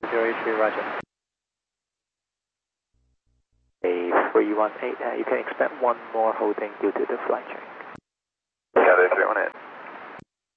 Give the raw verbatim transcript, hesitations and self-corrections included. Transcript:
zero eight three, roger. A three one eight, uh, you can expect one more holding due to the flight change.